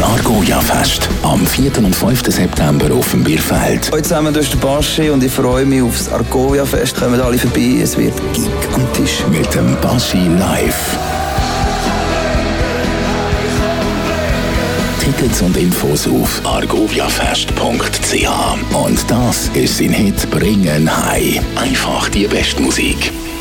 Das Argovia-Fest am 4. und 5. September auf dem Bierfeld. Hallo zusammen, das ist der Baschi und ich freue mich aufs Argovia-Fest. Kommen alle vorbei, es wird gigantisch. Mit dem Baschi live. Tickets und Infos auf argoviafest.ch. Und das ist sein Hit «Bringen High». Einfach die beste Musik.